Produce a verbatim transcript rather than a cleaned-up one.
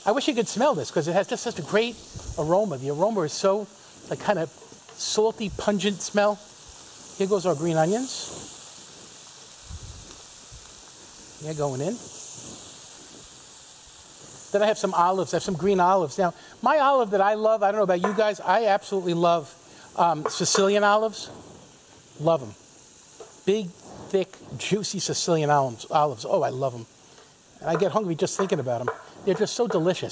I wish you could smell this because it has just such a great aroma. The aroma is so like kind of salty, pungent smell. Here goes our green onions. Yeah, going in. Then I have some olives. I have some green olives. Now, my olive that I love, I don't know about you guys, I absolutely love um, Sicilian olives. Love them. Big, thick, juicy Sicilian olives. olives. Oh, I love them. And I get hungry just thinking about them. They're just so delicious.